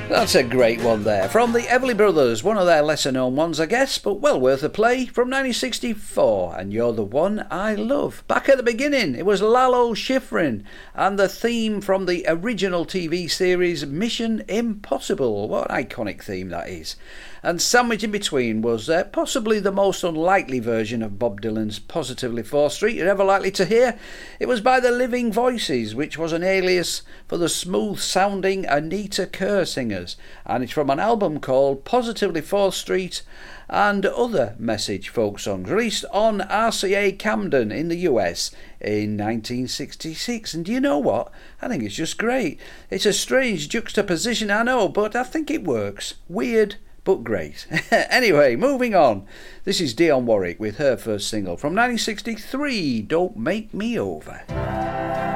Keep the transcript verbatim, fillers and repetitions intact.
That's a great one there. From the Everly Brothers, one of their lesser known ones, I guess, but well worth a play, from nineteen sixty-four, and You're the One I Love. Back at the beginning, it was Lalo Schifrin, and the theme from the original T V series Mission Impossible. What an iconic theme that is. And sandwiched in between was uh, possibly the most unlikely version of Bob Dylan's Positively fourth Street you're ever likely to hear. It was by the Living Voices, which was an alias for the smooth-sounding Anita Kerr singers, and it's from an album called Positively fourth Street and Other Message folk songs, released on R C A Camden in the U S in nineteen sixty-six. And do you know what? I think it's just great. It's a strange juxtaposition, I know, but I think it works. Weird, but great. Anyway, moving on. This is Dionne Warwick with her first single from nineteen sixty-three, Don't Make Me Over.